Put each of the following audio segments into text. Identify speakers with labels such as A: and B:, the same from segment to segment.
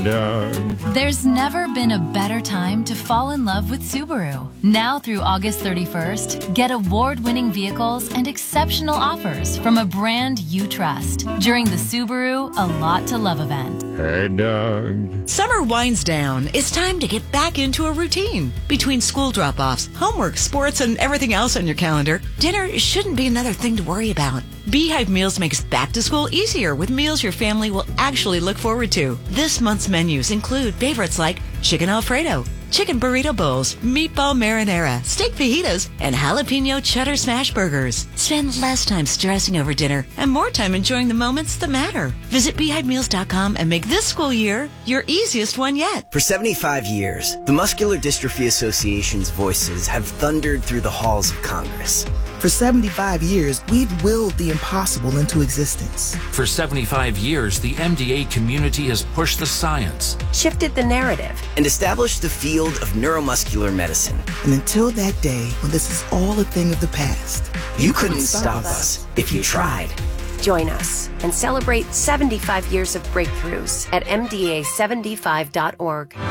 A: There's never been a better time to fall in love with Subaru. Now through August 31st, get award-winning vehicles and exceptional offers from a brand you trust during the Subaru A Lot to Love event.
B: Hey, Doug.
C: Summer winds down. It's time to get back into a routine. Between school drop-offs, homework, sports, and everything else on your calendar, dinner shouldn't be another thing to worry about. Beehive Meals makes back to school easier with meals your family will actually look forward to. This month's menus include favorites like chicken Alfredo, chicken burrito bowls, meatball marinara, steak fajitas, and jalapeno cheddar smash burgers. Spend less time stressing over dinner and more time enjoying the moments that matter. Visit BeehiveMeals.com and make this school year your easiest one yet.
D: For 75 years, the Muscular Dystrophy Association's voices have thundered through the halls of Congress.
E: For 75 years, we've willed the impossible into existence.
F: For 75 years, the MDA community has pushed the science,
G: shifted the narrative,
D: and established the field of neuromuscular medicine.
E: And until that day, when this is all a thing of the past,
D: you couldn't stop us if you tried.
G: Join us and celebrate 75 years of breakthroughs at MDA75.org.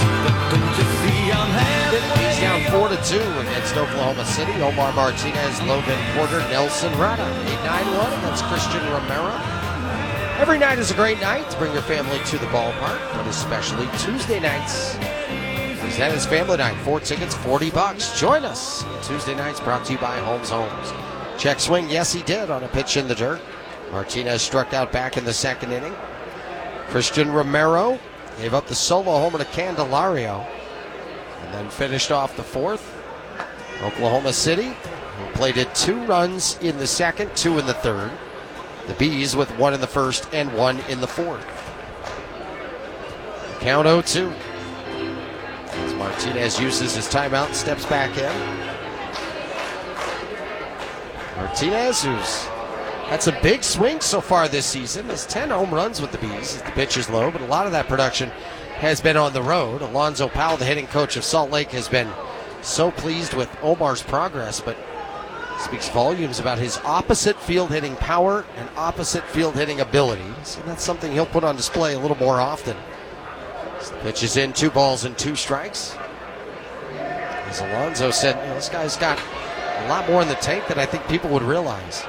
H: He's down 4-2 against Oklahoma City. Omar Martinez, Logan Porter, Nelson Rada. 8-9-1 against Christian Romero. Every night is a great night to bring your family to the ballpark, but especially Tuesday nights. That is family night. 4 tickets, $40. Join us. Tuesday nights brought to you by Holmes Homes. Check swing. Yes, he did on a pitch in the dirt. Martinez struck out back in the second inning. Christian Romero gave up the solo homer to Candelario and then finished off the fourth. Oklahoma City, who plated 2 runs in the second, 2 in the third. The Bees with 1 in the first and 1 in the fourth. Count 0-2. As Martinez uses his timeout and steps back in. Martinez, that's a big swing so far this season. Has 10 home runs with the Bees. The pitch is low, but a lot of that production has been on the road. Alonzo Powell, the hitting coach of Salt Lake, has been so pleased with Omar's progress, but speaks volumes about his opposite field hitting power and opposite field hitting ability. So that's something he'll put on display a little more often. So the pitch is in, 2 balls and 2 strikes. As Alonzo said, this guy's got a lot more in the tank than I think people would realize.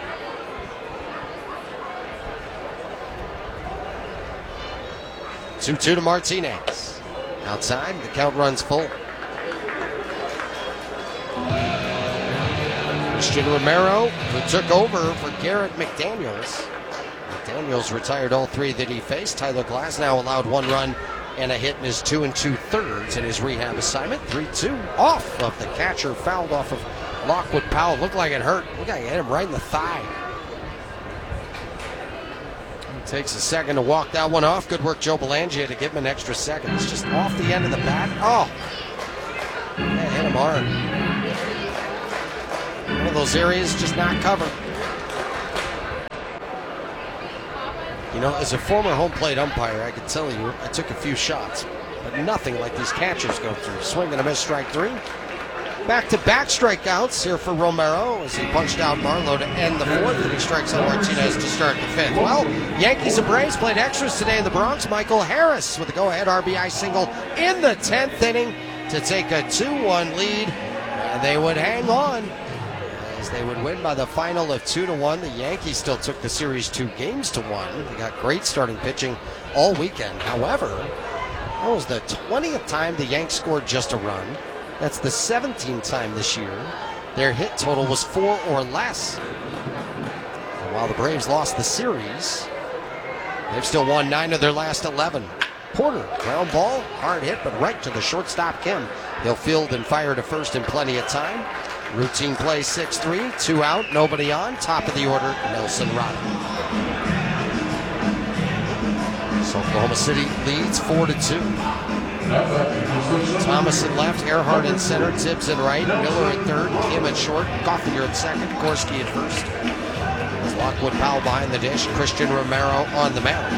H: 2-2 to Martinez. Outside, the count runs full. Christian Romero, who took over for Garrett McDaniels. McDaniels retired all 3 that he faced. Tyler Glasnow allowed 1 run and a hit in his 2 2/3 in his rehab assignment. 3-2 off of the catcher, fouled off of Lockwood Powell. Looked like it hurt. Looked like it hit him right in the thigh. Takes a second to walk that one off. Good work, Joe Belanger, to give him an extra second. It's just off the end of the bat. Oh, that hit him hard. One of those areas just not covered. You know, as a former home plate umpire, I can tell you, I took a few shots, but nothing like these catchers go through. Swing and a miss, strike 3. Back-to-back strikeouts here for Romero as he punched out Marlowe to end the fourth, and he strikes out Martinez to start the fifth. Well, Yankees and Braves played extras today in the Bronx. Michael Harris with a go-ahead RBI single in the 10th inning to take a 2-1 lead, and they would hang on as they would win by the final of 2-1. The Yankees still took the series 2-1. They got great starting pitching all weekend. However, that was the 20th time the Yanks scored just a run. That's the 17th time this year their hit total was 4 or less. And while the Braves lost the series, they've still won 9 of their last 11. Porter, ground ball, hard hit, but right to the shortstop, Kim. He'll field and fire to first in plenty of time. Routine play 6-3, 2 out, nobody on. Top of the order, Nelson Rada. So Oklahoma City leads 4-2. Thomas in left, Earhart in center, Tibbs in right, Miller at third, Kim at short, Gothier at second, Gorski at first. As Lockwood Powell behind the dish, Christian Romero on the mound.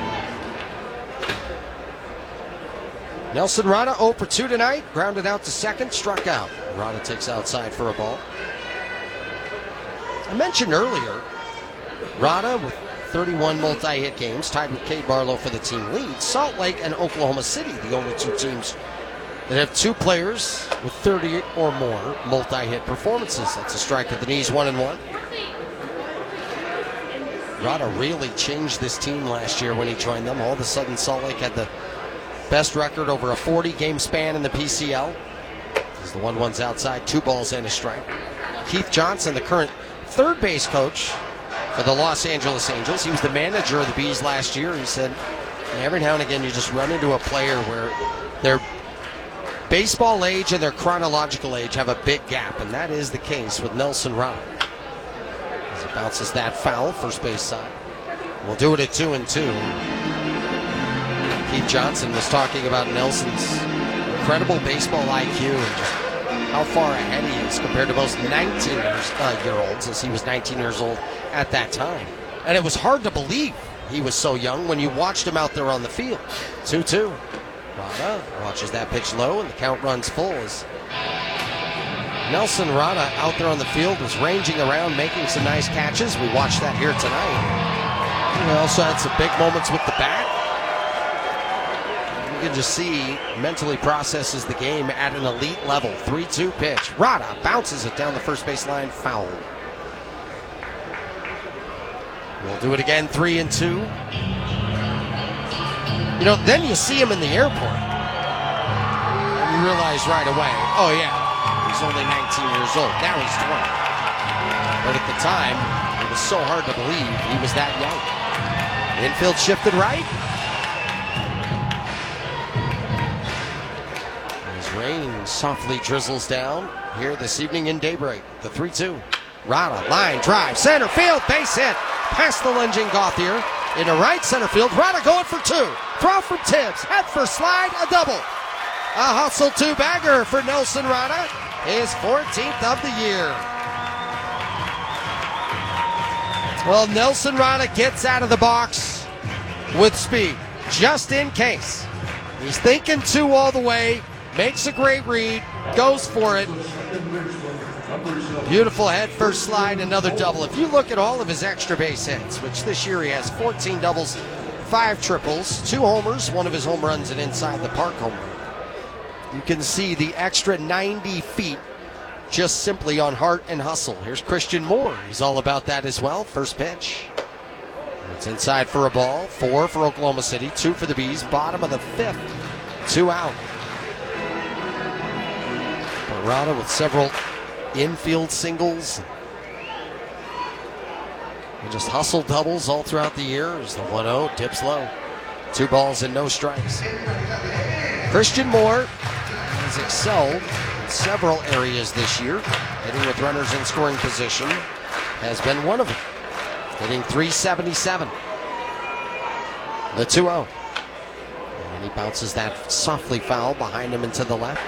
H: Nelson Rada 0 for 2 tonight, grounded out to second, struck out. Rada takes outside for a ball. I mentioned earlier, Rada with 31 multi-hit games, tied with Cade Barlow for the team lead. Salt Lake and Oklahoma City, the only two teams that have two players with 30 or more multi-hit performances. That's a strike at the knees, 1-1. Rada really changed this team last year when he joined them. All of a sudden, Salt Lake had the best record over a 40-game span in the PCL. As the 1-1's outside, 2 balls and a strike. Keith Johnson, the current third base coach for the Los Angeles Angels. He was the manager of the Bees last year. He said, every now and again you just run into a player where their baseball age and their chronological age have a big gap, and that is the case with Nelson Rada. As he bounces that foul, first base side. We'll do it at 2-2. Keith Johnson was talking about Nelson's incredible baseball IQ and just how far ahead he is compared to most 19-year-olds, as he was 19 years old at that time. And it was hard to believe he was so young when you watched him out there on the field. 2-2. Rada watches that pitch low, and the count runs full as Nelson Rada out there on the field was ranging around, making some nice catches. We watched that here tonight. He also had some big moments with the bat. You can just see mentally processes the game at an elite level. 3-2 pitch. Rada bounces it down the first base line, foul. We'll do it again, 3-2. You know, then you see him in the airport. And you realize right away, oh yeah, he's only 19 years old. Now he's 20. But at the time, it was so hard to believe he was that young. Infield shifted right. As rain softly drizzles down here this evening in Daybreak. The 3-2. Rada, line drive, center field, base hit. Past the lunging Gauthier. Into right center field. Rada going for 2. Throw from Tibbs. Head first slide. A double. A hustle 2-bagger for Nelson Rada. His 14th of the year. Well, Nelson Rada gets out of the box with speed, just in case. He's thinking 2 all the way. Makes a great read. Goes for it. Beautiful head first slide, another double. If you look at all of his extra base hits, which this year he has 14 doubles, 5 triples, 2 homers, one of his home runs an inside the park home run. You can see the extra 90 feet just simply on heart and hustle. Here's Christian Moore. He's all about that as well. First pitch. It's inside for a ball. 4 for Oklahoma City, 2 for the Bees. Bottom of the 5th. 2 out. Rada with several infield singles. And just hustle doubles all throughout the year. There's the 1-0, dips low. 2 balls and no strikes. Christian Moore has excelled in several areas this year. Hitting with runners in scoring position has been one of them. Hitting .377. The 2-0. And he bounces that softly foul behind him and to the left.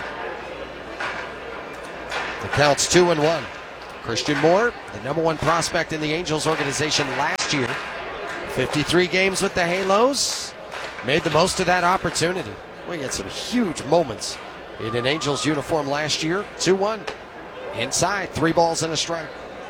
H: The count's 2-1. Christian Moore, the #1 prospect in the Angels organization last year. 53 games with the Halos. Made the most of that opportunity. We had some huge moments in an Angels uniform last year. 2-1. Inside, 3 balls and a strike.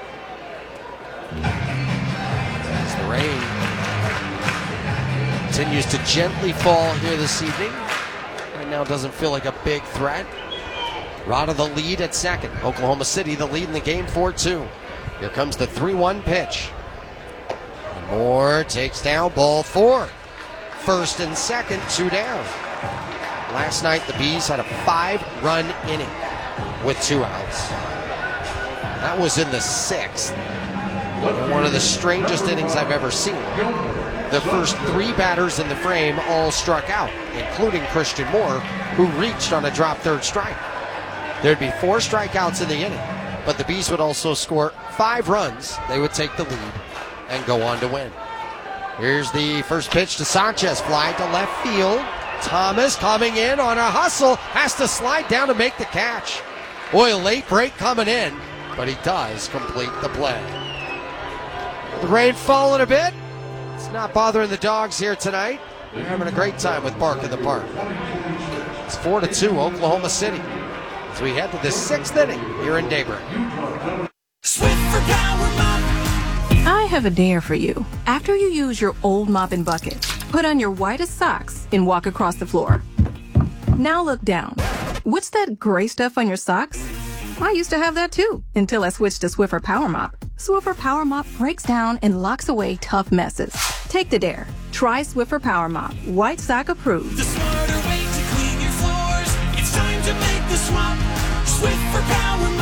H: As the rain continues to gently fall here this evening. Right now doesn't feel like a big threat. Rada the lead at second. Oklahoma City the lead in the game, 4-2. Here comes the 3-1 pitch. And Moore takes down ball 4. First and second, 2 down. Last night the Bees had a 5-run inning with 2 outs. That was in the 6th. One of the strangest innings I've ever seen. The first 3 batters in the frame all struck out, including Christian Moore, who reached on a drop third strike. There'd be 4 strikeouts in the inning, but the Bees would also score 5 runs. They would take the lead and go on to win. Here's the first pitch to Sanchez, fly to left field. Thomas coming in on a hustle, has to slide down to make the catch. Boy, a late break coming in, but he does complete the play. The rain falling a bit. It's not bothering the dogs here tonight. They're having a great time with Bark in the Park. It's 4-2 Oklahoma City as we head to the 6th inning here in Daybreak.
B: I have a dare for you. After you use your old mop and bucket, put on your whitest socks and walk across the floor. Now look down. What's that gray stuff on your socks? I used to have that too, until I switched to Swiffer Power Mop. Swiffer Power Mop breaks down and locks away tough messes. Take the dare. Try Swiffer Power Mop. White sock approved.
I: The smarter way to clean your floors. It's time to make the swap. Swiffer Power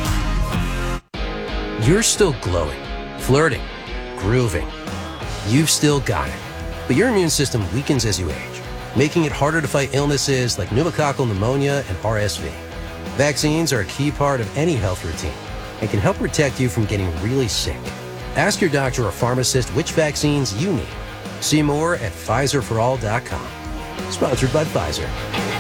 I: Mop.
J: You're still glowing, flirting, grooving. You've still got it. But your immune system weakens as you age, making it harder to fight illnesses like pneumococcal pneumonia and RSV. Vaccines are a key part of any health routine and can help protect you from getting really sick. Ask your doctor or pharmacist which vaccines you need. See more at PfizerForAll.com. Sponsored by Pfizer.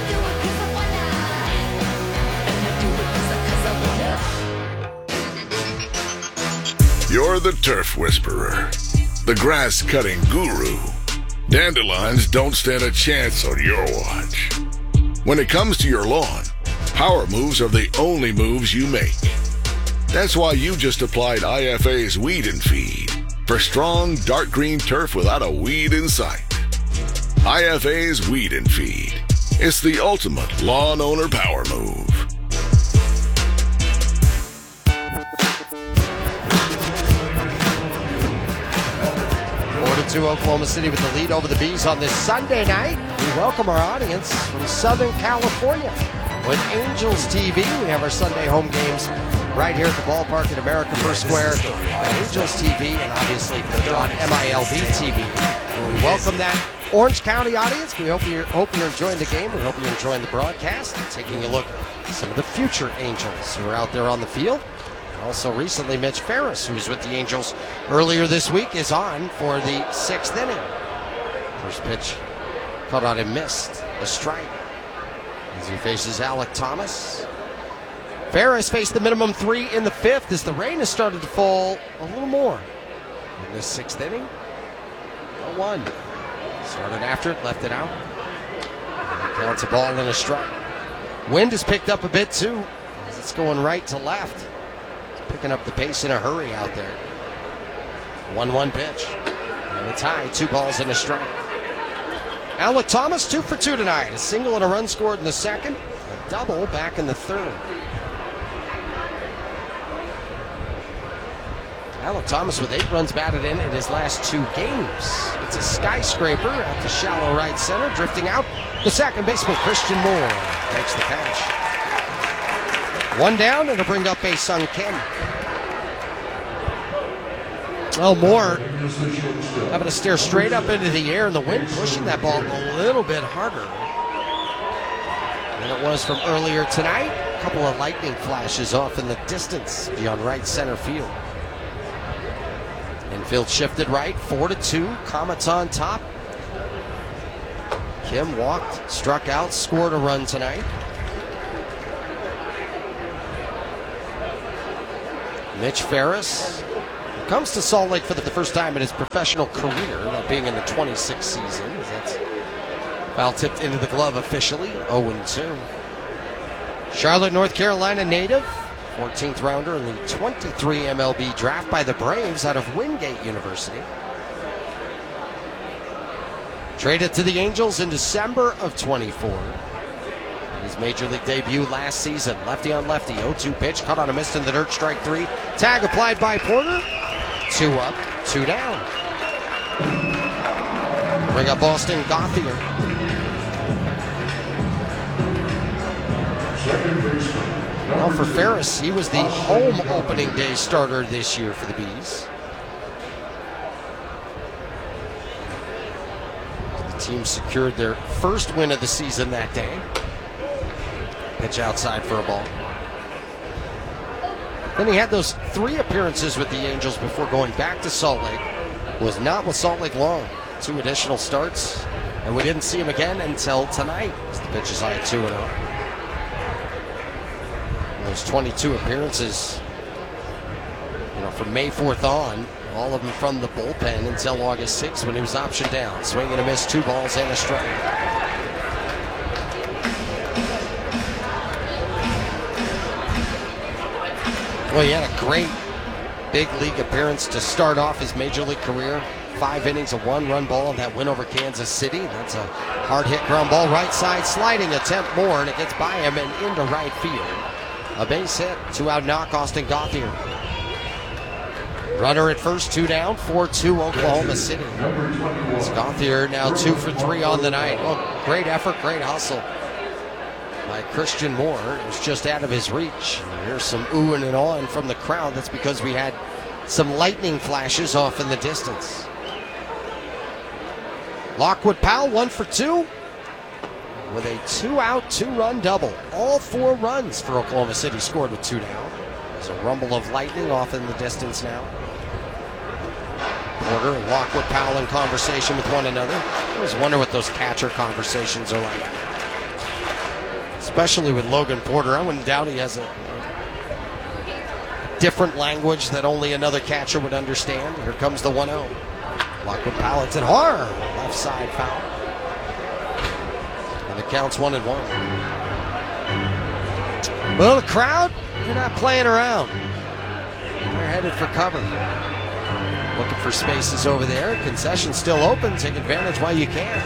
K: You're the turf whisperer, the grass-cutting guru. Dandelions don't stand a chance on your watch. When it comes to your lawn, power moves are the only moves you make. That's why you just applied IFA's Weed and Feed for strong, dark green turf without a weed in sight. IFA's Weed and Feed. It's the ultimate lawn owner power move.
H: 4-2 Oklahoma City with the lead over the Bees on this Sunday night. We welcome our audience from Southern California with Angels TV. We have our Sunday home games right here at the ballpark at America First Square. Angels TV, and obviously on MILB TV. We welcome that Orange County audience. We hope you're enjoying the game. We hope you're enjoying the broadcast and taking a look at some of the future Angels who are out there on the field. Also recently, Mitch Ferris, who was with the Angels earlier this week, is on for the 6th inning. First pitch caught on and missed. A strike as he faces Alec Thomas. Ferris faced the minimum 3 in the 5th as the rain has started to fall a little more in this 6th inning. 0-1. Started after it, left it out. And counts a ball and a strike. Wind has picked up a bit too as it's going right to left. Picking up the pace in a hurry out there. 1-1 pitch. And a tie, 2 balls and a strike. Alec Thomas, 2 for 2 tonight. A single and a run scored in the 2nd. A double back in the 3rd. Alec Thomas with 8 runs batted in his last 2 games. It's a skyscraper at the shallow right center. Drifting out, the second baseman, Christian Moore, makes the catch. 1 down, and it'll bring up Bae-Sung Kim. Well, Moore having to stare straight up into the air, and the wind pushing that ball a little bit harder than it was from earlier tonight. A couple of lightning flashes off in the distance beyond right center field. Infield shifted right, 4-2. Comets on top. Kim walked, struck out, scored a run tonight. Mitch Ferris comes to Salt Lake for the first time in his professional career, that being in the 26th season. That's foul tipped into the glove officially, 0-2. Charlotte, North Carolina native, 14th rounder in the 23 MLB draft by the Braves out of Wingate University. Traded to the Angels in December of 24. His major league debut last season. Lefty on lefty, 0-2 pitch, caught on a miss in the dirt, strike 3. Tag applied by Porter. 2 up, 2 down. Bring up Austin Gauthier. Well, for Ferris, he was the home opening day starter this year for the Bees. The team secured their first win of the season that day. Pitch outside for a ball. Then he had those 3 appearances with the Angels before going back to Salt Lake. Was not with Salt Lake long. 2 additional starts, and we didn't see him again until tonight. As the pitch is high at 2-0. Those 22 appearances, from May 4th on, all of them from the bullpen until August 6th when he was optioned down. Swing and a miss, 2 balls and a strike. Well, he had a great big league appearance to start off his major league career. 5 innings, a 1-run ball in that win over Kansas City. That's a hard hit ground ball, right side, sliding attempt more, and it gets by him and into right field. A base hit, 2-out knock, Austin Gauthier. Runner at first, 2 down, 4-2 Oklahoma City. Gauthier now 2 for 3 on the night. Oh, great effort, great hustle by Christian Moore. It was just out of his reach. And here's some oohing and awing from the crowd. That's because we had some lightning flashes off in the distance. Lockwood Powell 1 for 2 with a 2-out, 2-run double. All 4 runs for Oklahoma City scored with 2 down. There's a rumble of lightning off in the distance now. Porter and Lockwood Powell in conversation with one another. I always wonder what those catcher conversations are like. Especially with Logan Porter. I wouldn't doubt he has a different language that only another catcher would understand. Here comes the 1-0. Lockwood Powell, it's at hard. Left side foul. And the count's 1-1. Well, the crowd, they're not playing around. They're headed for cover. Looking for spaces over there. Concession still open. Take advantage while you can.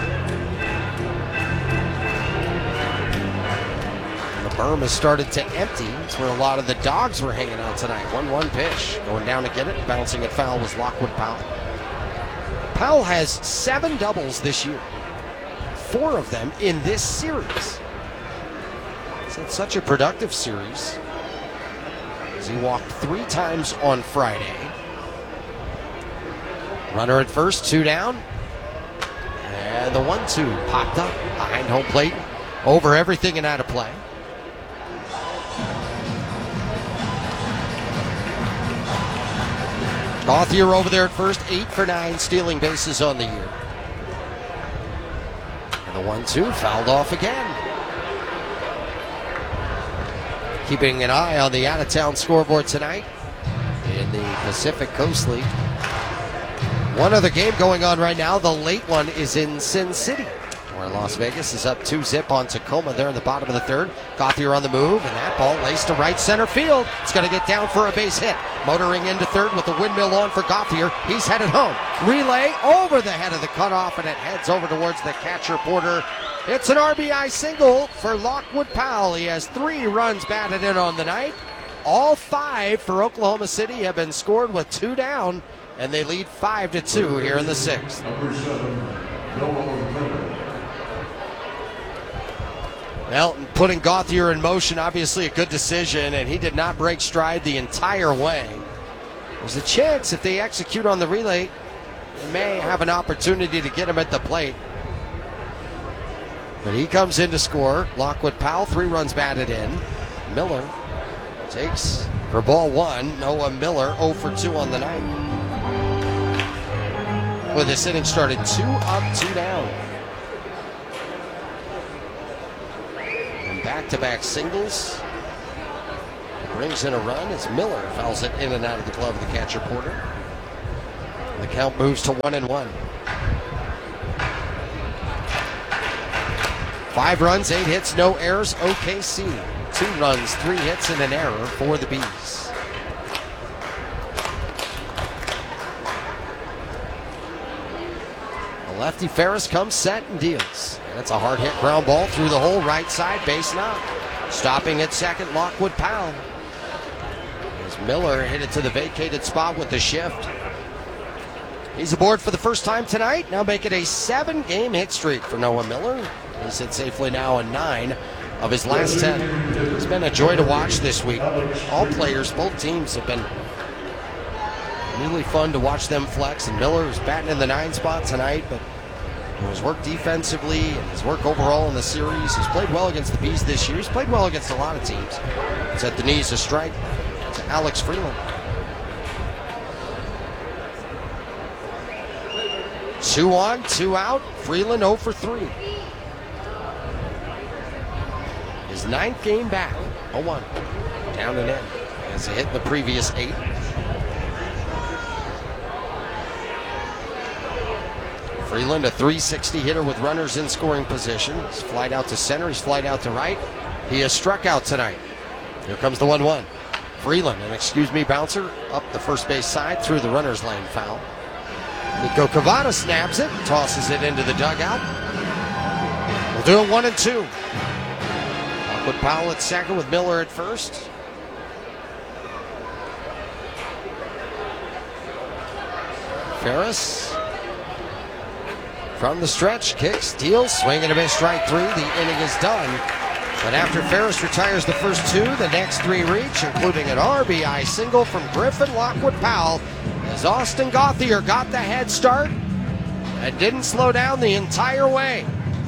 H: And the berm has started to empty. It's where a lot of the dogs were hanging out tonight. 1-1 pitch. Going down to get it. Bouncing it foul was Lockwood Powell. Powell has 7 doubles this year. 4 of them in this series. It's had such a productive series. As he walked 3 times on Friday. Runner at first, 2 down. And the 1-2 popped up behind home plate. Over everything and out of play. Gauthier over there at first, 8 for 9, stealing bases on the year. And the 1-2 fouled off again. Keeping an eye on the out-of-town scoreboard tonight in the Pacific Coast League. One other game going on right now. The late one is in Sin City, where Las Vegas is up 2-0 on Tacoma there in the bottom of the 3rd. Gauthier on the move, and that ball laced to right center field. It's going to get down for a base hit. Motoring into 3rd with the windmill on for Gauthier. He's headed home. Relay over the head of the cutoff, and it heads over towards the catcher Porter. It's an RBI single for Lockwood Powell. He has 3 runs batted in on the night. All 5 for Oklahoma City have been scored with 2 down, and they lead 5-2 here in the 6th. Well, putting Gauthier in motion, obviously a good decision, and he did not break stride the entire way. There's a chance if they execute on the relay, they may have an opportunity to get him at the plate. But he comes in to score. Lockwood Powell, 3 runs batted in. Miller takes for ball 1. Noah Miller 0 for 2 on the night. Well, this inning started 2 up, 2 down. And back-to-back singles. Brings in a run as Miller fouls it in and out of the glove of the catcher Porter. The count moves to 1-1. 5 runs, 8 hits, no errors. OKC, 2 runs, 3 hits, and an error for the Bees. The lefty Ferris comes set and deals. And it's a hard hit ground ball through the hole, right side, base knock. Stopping at second, Lockwood Powell. As Miller hit it to the vacated spot with the shift. He's aboard for the first time tonight. Now make it a 7-game hit streak for Noah Miller. He's hit safely now in 9 of his last 10. It's been a joy to watch this week. All players, both teams have been really fun to watch them flex. And Miller was batting in the 9 spot tonight, but his work defensively and his work overall in the series. He's played well against the Bees this year. He's played well against a lot of teams. It's at the knees a strike to Alex Freeland. 2 on, 2 out. Freeland 0 for 3. His 9th game back. 0-1. Down and in. As he hit the previous 8. Freeland, a .360 hitter with runners in scoring position. He's flied out to center. He's flied out to right. He has struck out tonight. Here comes the 1-1. Freeland, an excuse me bouncer, up the first base side through the runner's lane foul. Nico Cavada snaps it, tosses it into the dugout. We'll do it 1-2. Lockwood Powell at second with Miller at first. Ferris from the stretch, kicks, deals, swing and a miss, strike three. The inning is done. But after Ferris retires the first two, the next three reach, including an RBI single from Griffin Lockwood Powell, as Austin Gauthier got the head start and didn't slow down the entire way.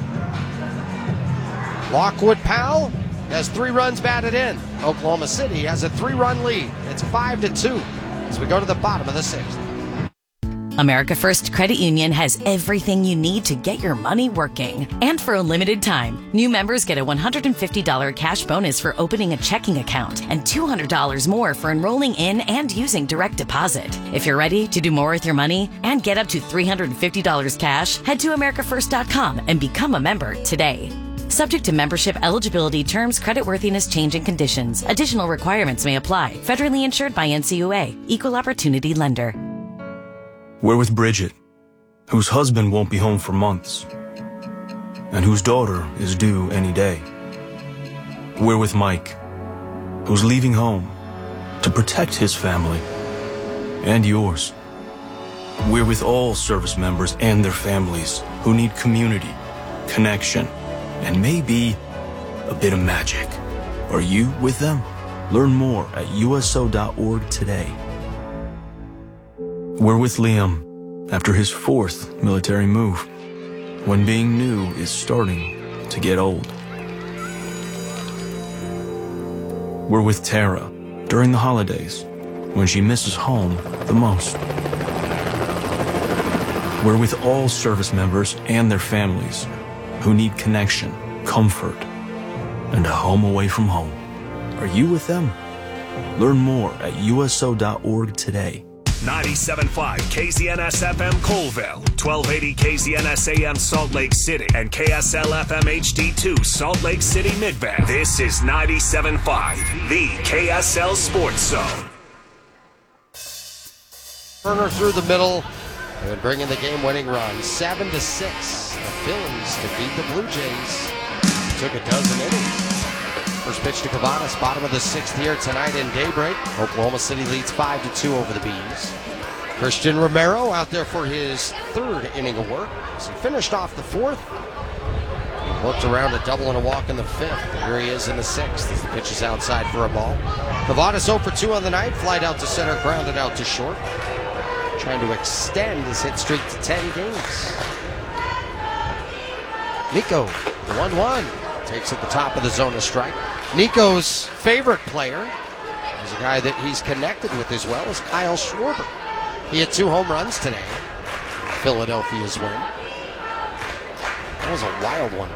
H: Lockwood Powell has 3 runs batted in. Oklahoma City has a 3-run lead. It's 5-2 as we go to the bottom of the 6th.
L: America First Credit Union has everything you need to get your money working. And for a limited time, new members get a $150 cash bonus for opening a checking account and $200 more for enrolling in and using direct deposit. If you're ready to do more with your money and get up to $350 cash, head to americafirst.com and become a member today. Subject to membership eligibility, terms, creditworthiness, changing conditions. Additional requirements may apply. Federally insured by NCUA. Equal Opportunity Lender.
M: We're with Bridget, whose husband won't be home for months, and whose daughter is due any day. We're with Mike, who's leaving home to protect his family and yours. We're with all service members and their families who need community, connection, and maybe a bit of magic. Are you with them? Learn more at USO.org today. We're with Liam after his 4th military move, when being new is starting to get old. We're with Tara during the holidays, when she misses home the most. We're with all service members and their families who need connection, comfort, and a home away from home. Are you with them? Learn more at USO.org today.
N: 97.5 KZNS FM Colville, 1280 KZNS AM Salt Lake City, and KSL FM HD2 Salt Lake City Midband. This is 97.5, the KSL Sports Zone.
H: Turner through the middle and bringing the game-winning run. 7-6. The Phillies defeat the Blue Jays. Took a dozen innings. First pitch to Cavadas, bottom of the 6th here tonight in daybreak. Oklahoma City leads 5-2 over the Bees. Christian Romero out there for his 3rd inning of work. As he finished off the 4th. He worked around a double and a walk in the 5th. Here he is in the 6th as the pitch is outside for a ball. Cavadas 0 for 2 on the night. Flied out to center, grounded out to short. Trying to extend his hit streak to 10 games. Nico, 1-1. Takes at the top of the zone a strike. Nico's favorite player is a guy that he's connected with as well as Kyle Schwarber. He had 2 home runs today. Philadelphia's win. That was a wild one.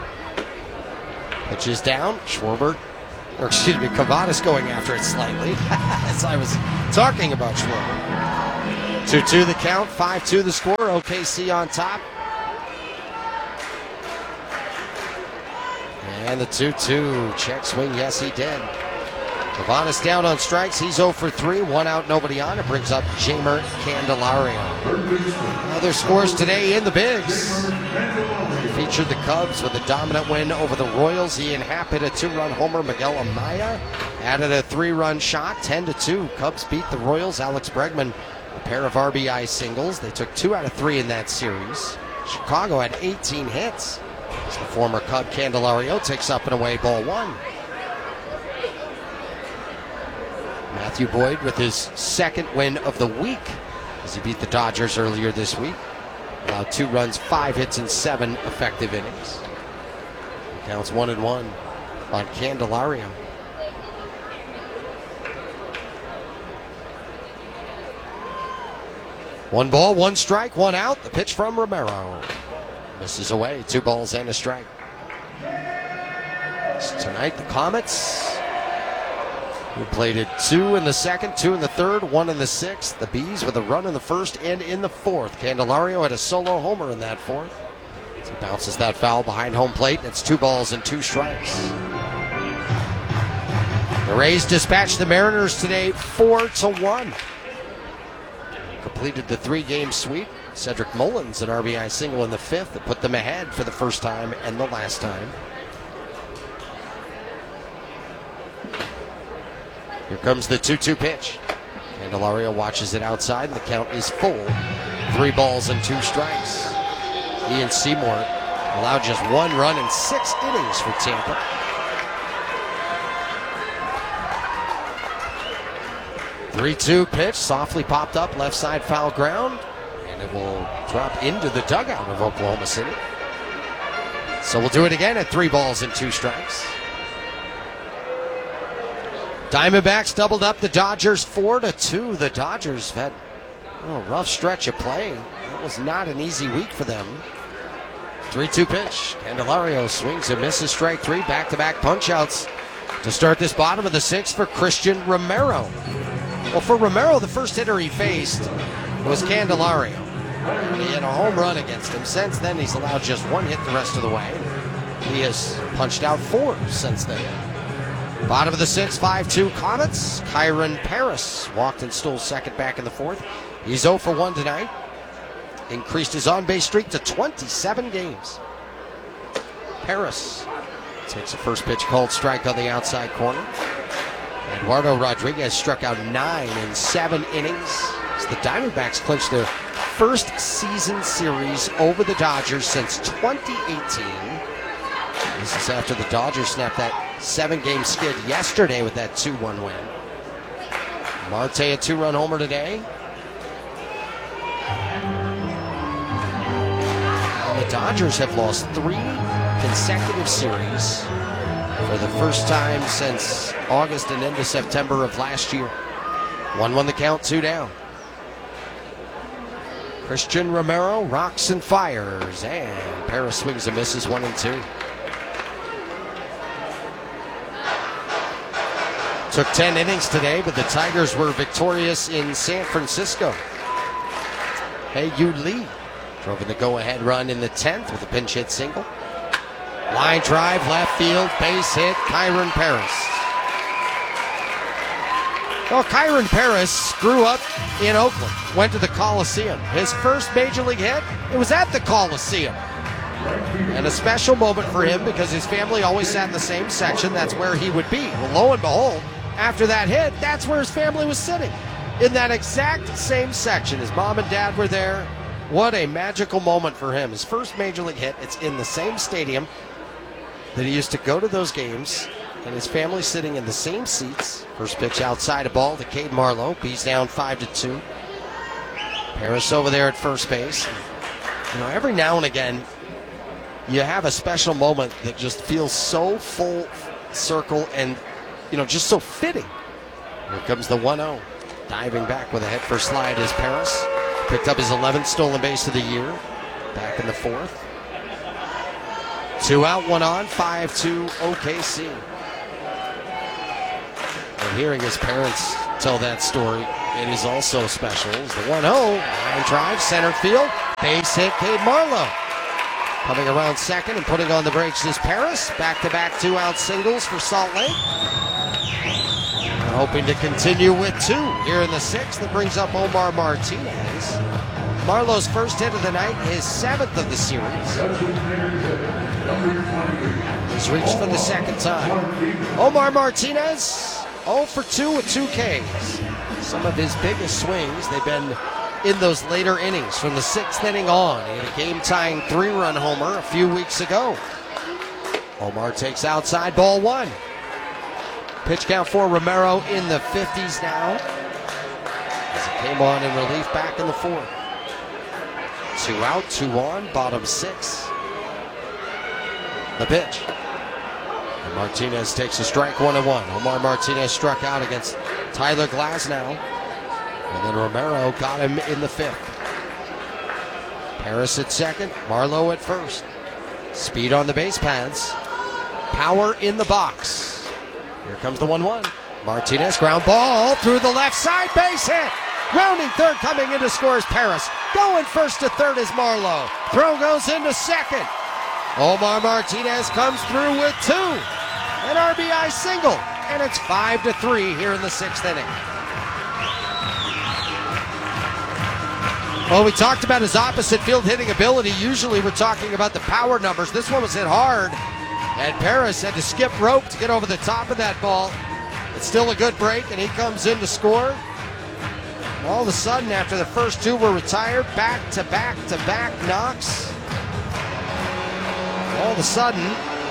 H: Pitch is down. Schwarber, or excuse me, Cavadas going after it slightly. As I was talking about Schwarber. 2-2 the count, 5-2 the score. OKC on top. And the 2-2 check swing, yes he did. Cavadas down on strikes, he's 0 for 3, 1 out, nobody on. It brings up Jeimer Candelario. Other scores today in the Bigs. Featured the Cubs with a dominant win over the Royals. Ian Happ hit a 2-run homer. Miguel Amaya added a 3-run shot, 10-2. Cubs beat the Royals. Alex Bregman, a pair of RBI singles. They took 2 out of 3 in that series. Chicago had 18 hits. As the former Cub Candelario takes up and away ball 1. Matthew Boyd with his 2nd win of the week as he beat the Dodgers earlier this week. Allowed 2 runs, 5 hits, and 7 effective innings. Counts 1-1 on Candelario. One ball, 1 strike, 1 out. The pitch from Romero. Misses away, 2 balls and a strike. So tonight, the Comets, who played it 2 in the 2nd, 2 in the 3rd, 1 in the 6th. The Bees with a run in the 1st and in the 4th. Candelario had a solo homer in that 4th. So he bounces that foul behind home plate, and it's 2 balls and 2 strikes. The Rays dispatched the Mariners today 4-1. Completed the 3-game sweep. Cedric Mullins, an RBI single in the 5th that put them ahead for the first time and the last time. Here comes the 2-2 pitch. Candelario watches it outside, and the count is full. 3 balls and 2 strikes. Ian Seymour allowed just 1 run in 6 innings for Tampa. The 3-2 pitch, softly popped up, left side foul ground, and it will drop into the dugout of Oklahoma City. So we'll do it again at 3 balls and 2 strikes. Diamondbacks doubled up the Dodgers 4-2. The Dodgers had a rough stretch of play. It was not an easy week for them. 3-2 pitch. Candelario swings and misses strike 3. Back-to-back punch-outs to start this bottom of the 6th for Christian Romero. Well, for Romero, the first hitter he faced was Candelario. He had a home run against him. Since then, he's allowed just 1 hit the rest of the way. He has punched out 4 since then. Bottom of the 6th, 5-2 Comets. Kyron Paris walked and stole second back in the 4th. He's 0 for 1 tonight. Increased his on-base streak to 27 games. Paris takes a first pitch called strike on the outside corner. Eduardo Rodriguez struck out 9 in 7 innings as the Diamondbacks clinched their first season series over the Dodgers since 2018. This is after the Dodgers snapped that 7-game skid yesterday with that 2-1 win. Marte a 2-run homer today. And the Dodgers have lost 3 consecutive series for the first time since August and into September of last year. 1-1 the count, 2 down. Christian Romero rocks and fires, and Paris swings and misses 1 and 2. Took 10 innings today, but the Tigers were victorious in San Francisco. Hye-Yu Lee drove in the go-ahead run in the 10th with a pinch hit single. Line drive, left field, base hit, Kyron Paris. Well, Kyron Paris grew up in Oakland, went to the Coliseum. His first major league hit, it was at the Coliseum. And a special moment for him because his family always sat in the same section. That's where he would be. Well, lo and behold, after that hit, that's where his family was sitting. In that exact same section. His mom and dad were there. What a magical moment for him. His first major league hit. It's in the same stadium that he used to go to those games. And his family sitting in the same seats. First pitch outside a ball to Cade Marlowe. He's down 5-2. Paris over there at first base. You know, every now and again, you have a special moment that just feels so full circle and, you know, just so fitting. Here comes the 1-0. Diving back with a head first slide is Paris. Picked up his 11th stolen base of the year. Back in the 4th. 2 out, 1 on, 5-2 OKC. And hearing his parents tell that story, it is also special. It's the 1-0. Line drive, center field. Base hit, Cade Marlowe. Coming around second and putting on the brakes is Paris. Back-to-back 2-out singles for Salt Lake. And hoping to continue with 2 here in the 6th. That brings up Omar Martinez. Marlowe's first hit of the night, his 7th of the series. He's reached for the second time. Omar Martinez, 0 for 2 with 2 Ks. Some of his biggest swings, they've been in those later innings from the 6th inning on. He had a game-tying 3-run homer a few weeks ago. Omar takes outside, ball 1. Pitch count for Romero in the 50s now. As he came on in relief back in the 4th. 2 out, 2 on, bottom 6. The pitch. And Martinez takes a strike, 1-1. Omar Martinez struck out against Tyler Glasnow. And then Romero got him in the 5th. Paris at second, Marlowe at first. Speed on the base paths. Power in the box. Here comes the 1-1. Martinez, ground ball through the left side, base hit. Rounding third, coming in to score is Paris. Going first to third is Marlowe. Throw goes into second. Omar Martinez comes through with 2. An RBI single and it's 5-3 here in the 6th inning. Well, we talked about his opposite field hitting ability. Usually we're talking about the power numbers. This one was hit hard, and Paris had to skip rope to get over the top of that ball. It's still a good break, and he comes in to score. All of a sudden, after the first two were retired, back-to-back knocks. All of a sudden,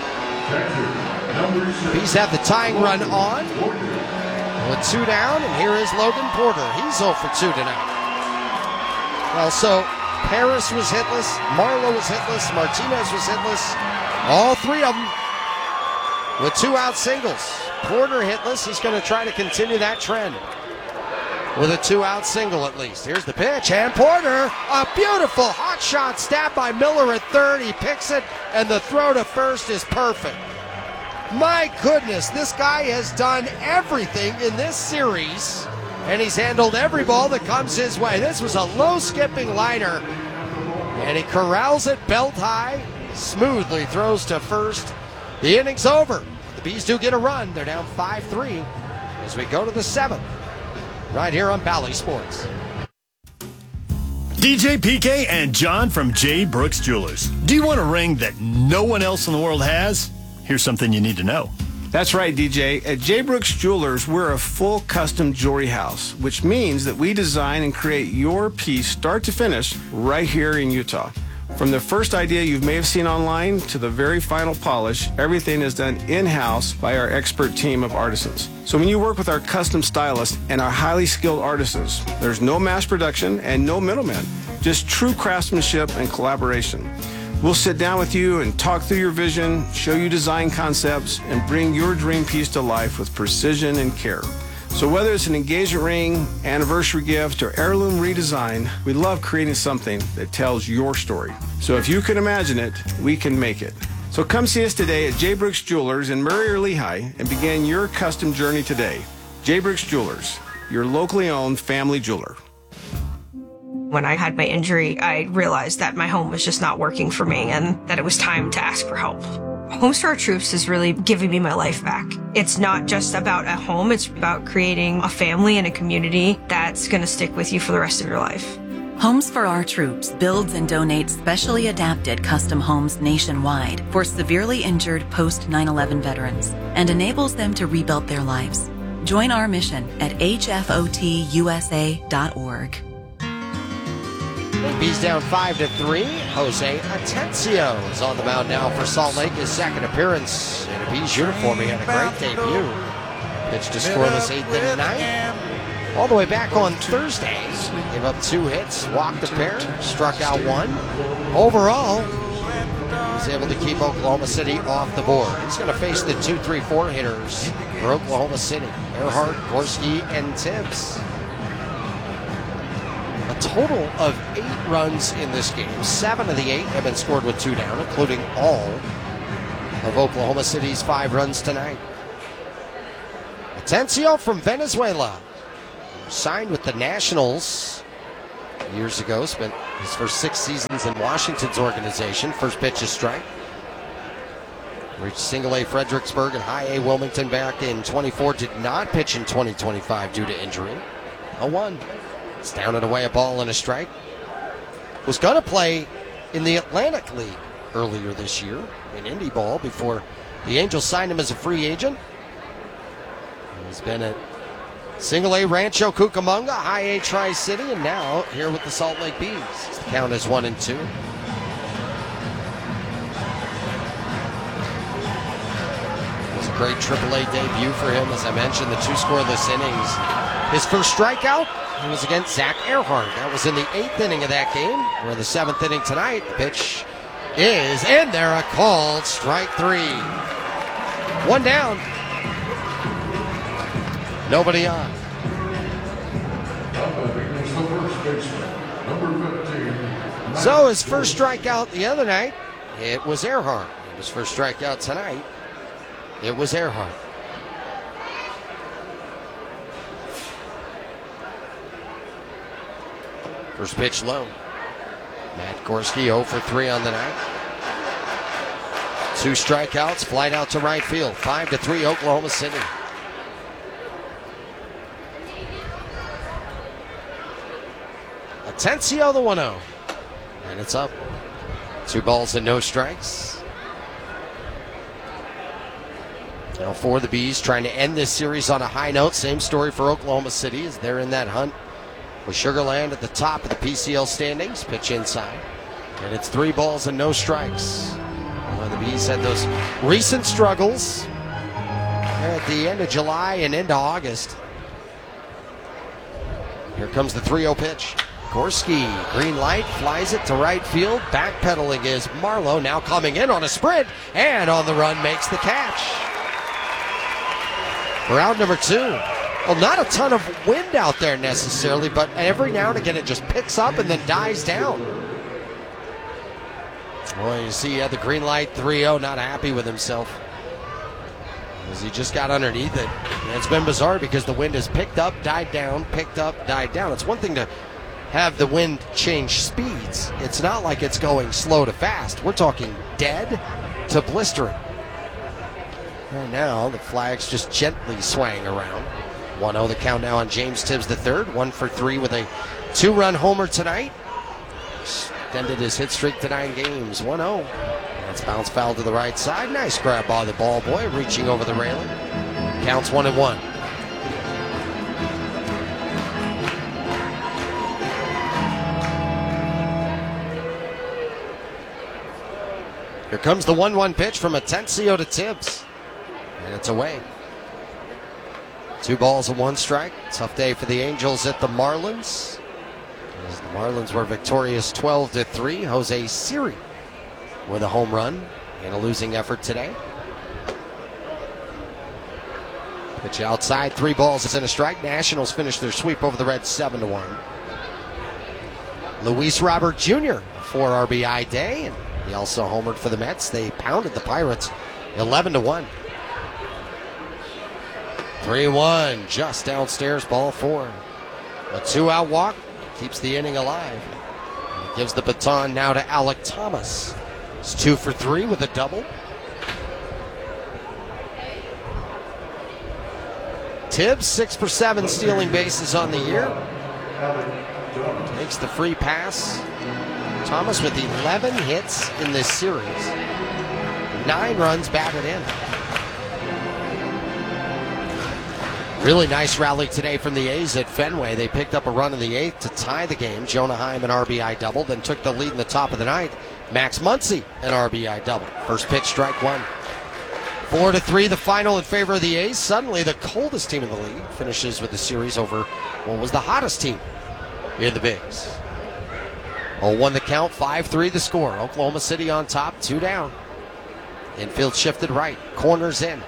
H: he's had the tying run on with 2 down, and here is Logan Porter. He's 0 for 2 tonight. Well, so Paris was hitless, Marlowe was hitless, Martinez was hitless. All 3 of them with 2-out singles. Porter hitless. He's going to try to continue that trend with a 2-out single at least. Here's the pitch, and Porter, a beautiful hot shot stab by Miller at third. He picks it, and the throw to first is perfect. My goodness, this guy has done everything in this series, and he's handled every ball that comes his way. This was a low-skipping liner, and he corrals it belt high, smoothly throws to first. The inning's over. The Bees do get a run. They're down 5-3 as we go to the 7th. Right here on Bally Sports.
O: DJ PK and John from J. Brooks Jewelers. Do you want a ring that no one else in the world has? Here's something you need to know.
P: That's right, DJ. At J. Brooks Jewelers, we're a full custom jewelry house, which means that we design and create your piece start to finish right here in Utah. From the first idea you may have seen online to the very final polish, everything is done in-house by our expert team of artisans. So when you work with our custom stylists and our highly skilled artisans, there's no mass production and no middlemen, just true craftsmanship and collaboration. We'll sit down with you and talk through your vision, show you design concepts, and bring your dream piece to life with precision and care. So whether it's an engagement ring, anniversary gift, or heirloom redesign, we love creating something that tells your story. So if you can imagine it, we can make it. So come see us today at J. Brooks Jewelers in Murray or Lehigh and begin your custom journey today. J. Brooks Jewelers, your locally owned family jeweler.
Q: When I had my injury, I realized that my home was just not working for me and that it was time to ask for help. Homes for Our Troops is really giving me my life back. It's not just about a home, it's about creating a family and a community that's going to stick with you for the rest of your life.
R: Homes for Our Troops builds and donates specially adapted custom homes nationwide for severely injured post 9/11 veterans and enables them to rebuild their lives. Join our mission at hfotusa.org.
H: Bees down 5-3. Jose Atencio is on the mound now for Salt Lake. His second appearance in a Bees uniform. He had a great debut. Pitched to scoreless 8th and 9th. All the way back on Thursday. Gave up 2 hits, walked a pair, struck out 1. Overall, he's able to keep Oklahoma City off the board. He's going to face the 2-3-4 hitters for Oklahoma City. Earhart, Gorski, and Tibbs. A total of 8 runs in this game. 7 of the 8 have been scored with 2 down, including all of Oklahoma City's 5 runs tonight. Atencio from Venezuela. Signed with the Nationals years ago. Spent his first 6 seasons in Washington's organization. First pitch is strike. Reached single A Fredericksburg and high A Wilmington back in 24. Did not pitch in 2025 due to injury. 0-1. It's down and away, a ball and a strike. Was going to play in the Atlantic League earlier this year in Indy Ball before the Angels signed him as a free agent. He's been at single A Rancho Cucamonga, high A Tri-City, and now here with the Salt Lake Bees. The count is 1-2. It was a great AAA debut for him, as I mentioned, the 2 scoreless innings. His first strikeout, it was against Zach Earhart. That was in the 8th inning of that game. We're in the 7th inning tonight. The pitch is in there, a called strike 3. 1 down. Nobody on. So his first strikeout the other night, it was Earhart. His first strikeout tonight, it was Earhart. First pitch low. Matt Gorski 0 for 3 on the night. 2 strikeouts, flight out to right field. 5-3 Oklahoma City. Atencio the 1-0. And it's up. 2 balls and no strikes. Now for the Bees, trying to end this series on a high note. Same story for Oklahoma City as they're in that hunt with Sugar Land at the top of the PCL standings. Pitch inside. And it's 3 balls and no strikes. Well, the Bees had those recent struggles at the end of July and into August. Here comes the 3-0 pitch. Gorski, green light, flies it to right field. Backpedaling is Marlowe, now coming in on a sprint, and on the run makes the catch. For out number 2. Well, not a ton of wind out there necessarily, but every now and again it just picks up and then dies down. Well, you see he had the green light, 3-0, not happy with himself. As he just got underneath it. And it's been bizarre because the wind has picked up, died down, picked up, died down. It's one thing to have the wind change speeds. It's not like it's going slow to fast. We're talking dead to blistering. Right now, the flag's just gently swaying around. 1-0 the count now on James Tibbs III. 1 for 3 with a 2-run homer tonight. Extended his hit streak to 9 games. 1-0. That's bounce foul to the right side. Nice grab by the ball boy, reaching over the railing. Counts 1-1. Here comes the 1-1 pitch from Atencio to Tibbs. And it's away. 2 balls and 1 strike. Tough day for the Angels at the Marlins. As the Marlins were victorious 12-3. Jose Siri with a home run in a losing effort today. Pitch outside, 3 balls and a strike. Nationals finish their sweep over the Reds 7-1. Luis Robert Jr. a 4 RBI day, and he also homered for the Mets. They pounded the Pirates 11-1. 3-1, just downstairs, ball 4. A 2-out walk keeps the inning alive. And gives the baton now to Alec Thomas. It's 2 for 3 with a double. Tibbs 6 for 7 stealing bases on the year. Takes the free pass. Thomas with 11 hits in this series. 9 runs batted in. Really nice rally today from the A's at Fenway. They picked up a run in the 8th to tie the game. Jonah Heim an RBI double, then took the lead in the top of the 9th. Max Muncy an RBI double. First pitch, strike 1. 4-3 the final in favor of the A's. Suddenly the coldest team in the league finishes with the series over what was the hottest team in the Bigs. 0-1 the count, 5-3 the score. Oklahoma City on top, 2 down. Infield shifted right, corners in.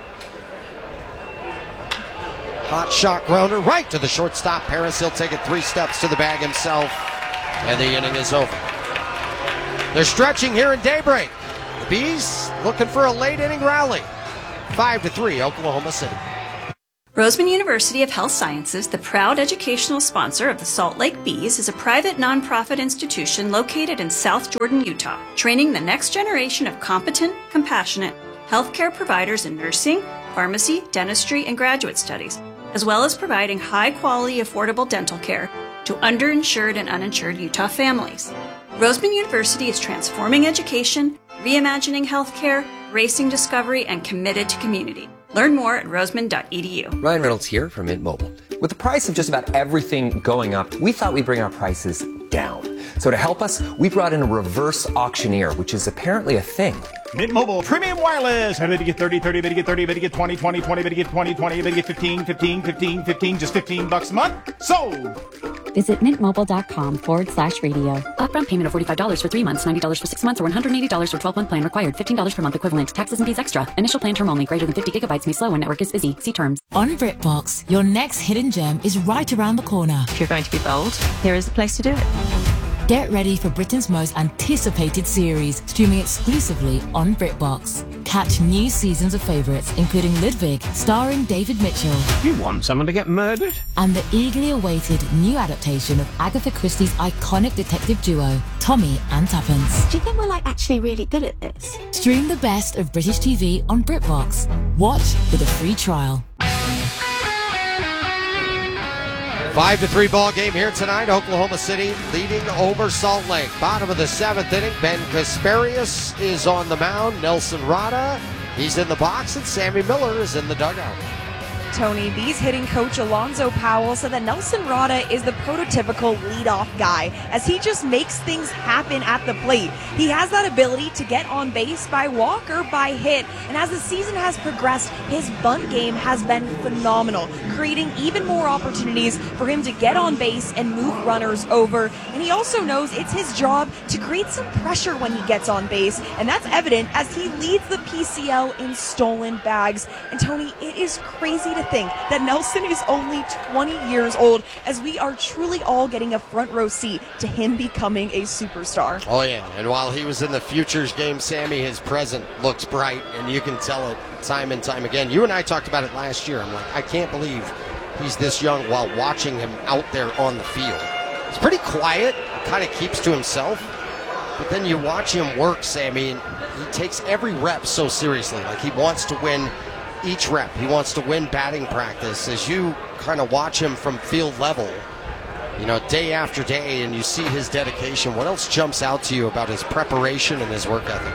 H: Hot shot grounder right to the shortstop. Paris, he'll take it 3 steps to the bag himself, and the inning is over. They're stretching here in daybreak. The Bees looking for a late inning rally. 5-3 Oklahoma City.
S: Roseman University of Health Sciences, the proud educational sponsor of the Salt Lake Bees, is a private nonprofit institution located in South Jordan, Utah, training the next generation of competent, compassionate healthcare providers in nursing, pharmacy, dentistry, and graduate studies, as well as providing high-quality, affordable dental care to underinsured and uninsured Utah families. Roseman University is transforming education, reimagining healthcare, racing discovery, and committed to community. Learn more at roseman.edu.
T: Ryan Reynolds here from Mint Mobile. With the price of just about everything going up, we thought we'd bring our prices down. So to help us, we brought in a reverse auctioneer, which is apparently a thing.
U: Mint Mobile Premium Wireless. How did you get 30, 30, did you get 30, did you get 20, 20, 20, did you get 20, 20, did you get 15, 15, 15, 15, just $15 a month? Sold!
V: Visit mintmobile.com/radio. Upfront payment of $45 for 3 months, $90 for 6 months, or $180 for 12-month plan required. $15 per month equivalent. Taxes and fees extra. Initial plan term only. Greater than 50 gigabytes may slow when network is busy. See terms.
W: On BritBox, your next hidden gem is right around the corner.
X: If you're going to be bold, here is the place to do it.
W: Get ready for Britain's most anticipated series, streaming exclusively on BritBox. Catch new seasons of favourites, including Ludwig, starring David Mitchell.
Y: You want someone to get murdered?
W: And the eagerly awaited new adaptation of Agatha Christie's iconic detective duo, Tommy and Tuppence.
X: Do you think we're actually really good at this?
W: Stream the best of British TV on BritBox. Watch with a free trial.
H: 5-3 ball game here tonight. Oklahoma City leading over Salt Lake. Bottom of the 7th inning. Ben Kasparius is on the mound. Nelson Rada, he's in the box, and Sammy Miller is in the dugout.
A: Tony, Bees hitting coach Alonzo Powell said that Nelson Rada is the prototypical leadoff guy, as he just makes things happen at the plate. He has that ability to get on base by walk or by hit, and as the season has progressed, his bunt game has been phenomenal, creating even more opportunities for him to get on base and move runners over. And he also knows it's his job to create some pressure when he gets on base, and that's evident as he leads the PCL in stolen bags. And Tony, it is crazy to think that Nelson is only 20 years old, as we are truly all getting a front row seat to him becoming a superstar.
H: Oh yeah, and while he was in the futures game, Sammy, his present looks bright, and you can tell it time and time again. You and I talked about it last year. I'm like, I can't believe he's this young while watching him out there on the field. He's pretty quiet, kind of keeps to himself, but then you watch him work, Sammy, and he takes every rep so seriously. Like, he wants to win each rep. He wants to win batting practice. As you kind of watch him from field level, you know, day after day, and you see his dedication, what else jumps out to you about his preparation and his work ethic?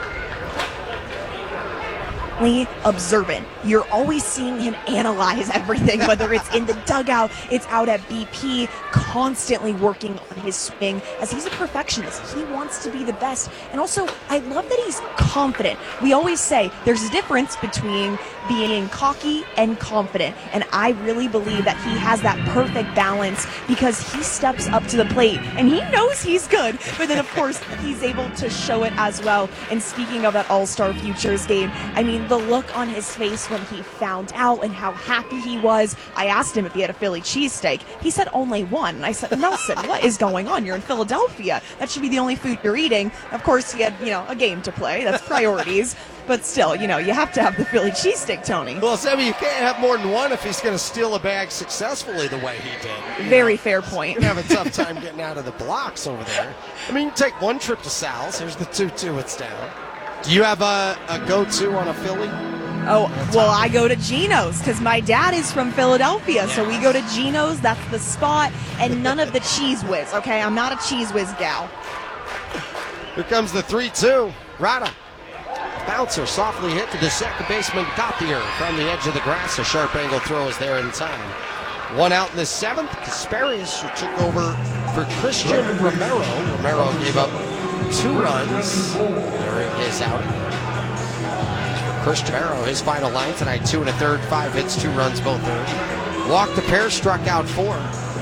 A: Observant. You're always seeing him analyze everything, whether it's in the dugout, it's out at BP, constantly working on his swing, as he's a perfectionist. He wants to be the best. And also, I love that he's confident. We always say there's a difference between being cocky and confident, and I really believe that he has that perfect balance, because he steps up to the plate and he knows he's good, but then of course he's able to show it as well. And speaking of that All-Star Futures game, I mean, the look on his face when he found out and how happy he was. I asked him if he had a Philly cheesesteak. He said only one. And I said, Nelson, what is going on? You're in Philadelphia. That should be the only food you're eating. Of course, he had, a game to play. That's priorities. But still, you have to have the Philly cheesesteak, Tony.
H: Well, Sammy, you can't have more than one if he's going to steal a bag successfully the way he did.
A: Very fair point.
H: He's going to have a tough time getting out of the blocks over there. I mean, you can take one trip to Sal's. Here's the 2-2. It's down. Do you have a go-to on a Philly?
A: Oh, well, I go to Geno's because my dad is from Philadelphia, so we go to Geno's. That's the spot, and none of the Cheese Whiz, okay? I'm not a Cheese Whiz gal.
H: Here comes the 3-2. Rada. Bouncer softly hit to the second baseman Gauthier from the edge of the grass. A sharp angle throw is there in time. One out in the 7th. Kasparius, who took over for Christian Romero. Romero gave up 2 runs during his outing. Christian Romero, his final line tonight, 2 1/3, 5 hits, 2 runs, both earned. Walked a pair, struck out 4.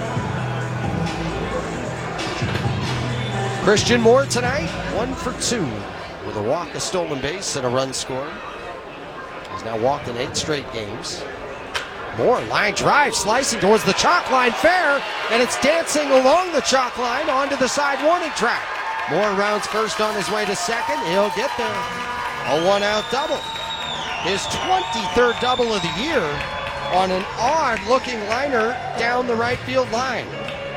H: Christian Moore tonight, 1 for 2. With a walk, a stolen base, and a run scored. He's now walked in 8 straight games. Moore, line drive, slicing towards the chalk line, fair, and it's dancing along the chalk line onto the side warning track. Moore rounds first on his way to second. He'll get there. A 1-out double. His 23rd double of the year on an odd-looking liner down the right field line.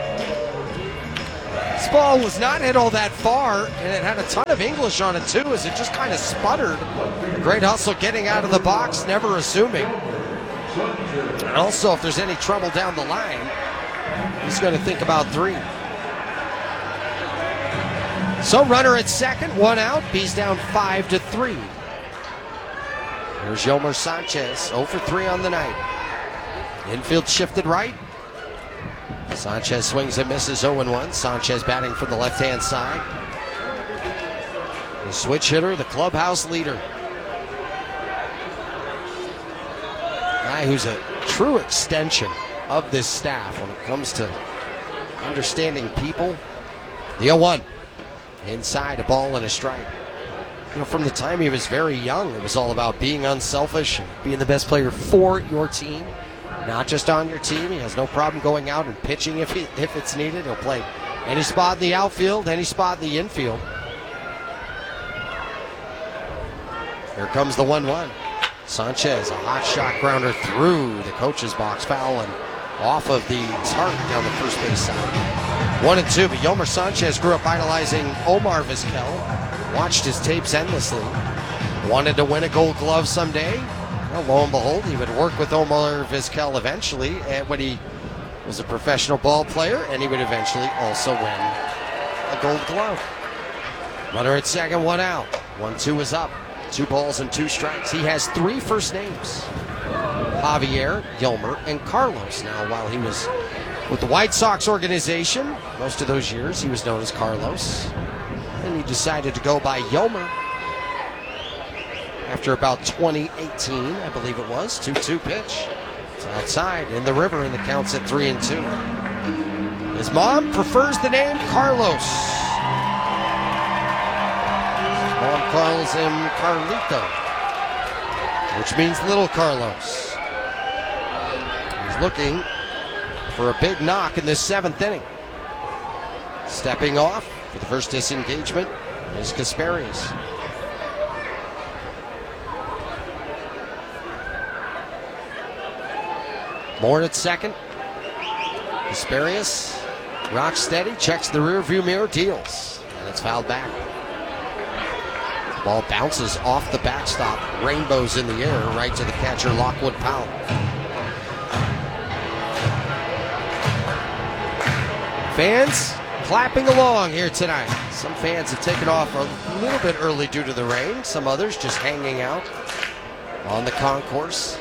H: This ball was not hit all that far, and it had a ton of English on it too, as it just kind of sputtered. Great hustle getting out of the box, never assuming. And also, if there's any trouble down the line, he's going to think about 3. So runner at second, 1 out. Bees down 5-3. Here's Yolmer Sanchez, 0 for 3 on the night. Infield shifted right. Sanchez swings and misses, 0-1. Sanchez batting from the left-hand side. The switch hitter, the clubhouse leader. Guy who's a true extension of this staff when it comes to understanding people. The 0-1. Inside, a ball and a strike. From the time he was very young, it was all about being unselfish and being the best player for your team. Not just on your team. He has no problem going out and pitching if it's needed. He'll play any spot in the outfield, any spot in the infield. Here comes the 1-1. Sanchez, a hot shot grounder through the coach's box, foul and off of the target down the first base side. 1-2, but Yolmer Sanchez grew up idolizing Omar Vizquel. Watched his tapes endlessly. Wanted to win a Gold Glove someday. Well, lo and behold, he would work with Omar Vizquel eventually when he was a professional ball player, and he would eventually also win a Gold Glove. Runner at second, one out. 1-2 is up. 2 balls and 2 strikes. He has 3 first names: Javier, Yolmer, and Carlos. Now, while he was with the White Sox organization, most of those years he was known as Carlos. And he decided to go by Yolmer after about 2018, I believe it was. 2-2 pitch. It's outside in the river, and the count's at 3-2. His mom prefers the name Carlos. His mom calls him Carlito, which means little Carlos. He's looking for a big knock in this 7th inning. Stepping off for the first disengagement is Kasperius. Moore at second. Kasperius rocks steady, checks the rear view mirror, deals, and it's fouled back. The ball bounces off the backstop, rainbows in the air, right to the catcher, Lockwood Powell. Fans clapping along here tonight. Some fans have taken off a little bit early due to the rain. Some others just hanging out on the concourse.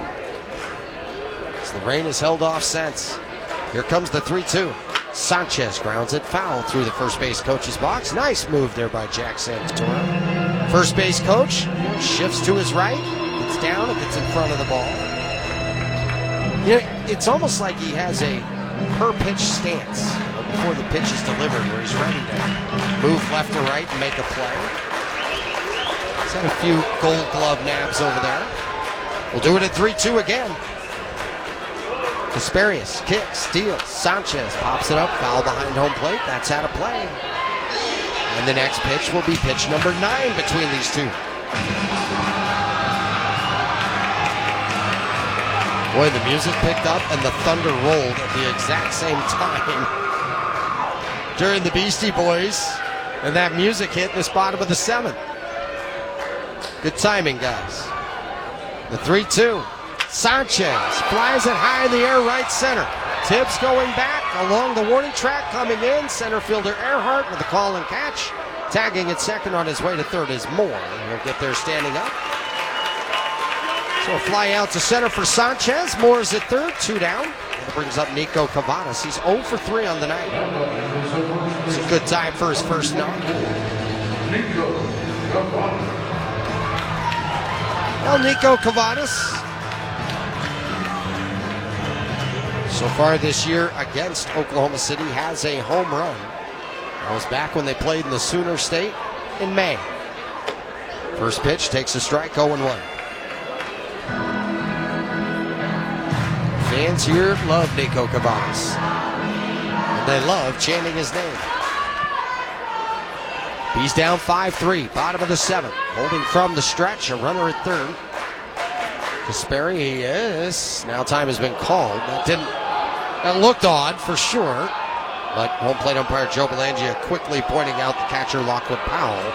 H: The rain has held off since. Here comes the 3-2. Sanchez grounds it foul through the first base coach's box. Nice move there by Jack Santoro. First base coach shifts to his right, gets down and gets in front of the ball. You know, it's almost like he has a per-pitch stance before the pitch is delivered, where he's ready to move left or right and make a play. He's had a few Gold Glove nabs over there. We'll do it at 3-2 again. Kasperius kicks, steals. Sanchez pops it up, foul behind home plate. That's out of play. And the next pitch will be pitch number 9 between these two. Boy, the music picked up and the thunder rolled at the exact same time during the Beastie Boys. And that music hit in this bottom of the 7th. Good timing, guys. The 3-2. Sanchez flies it high in the air, right center. Tibbs going back along the warning track, coming in. Center fielder Earhart with a call and catch. Tagging at second on his way to third is Moore. He'll get there standing up. So a fly out to center for Sanchez. Moore is at third, 2 down. That brings up Nico Cavadas. He's 0 for 3 on the night. It's a good time for his first knock. Well, Nico Cavadas, so far this year against Oklahoma City, has a home run. That was back when they played in the Sooner State in May. First pitch takes a strike, 0-1. Fans here love Nico Cavadas. And they love chanting his name. He's down 5-3, bottom of the 7th. Holding from the stretch, a runner at third. Kasperius, now time has been called. That looked odd for sure, but home plate umpire Joe Belangia quickly pointing out the catcher Lockwood Powell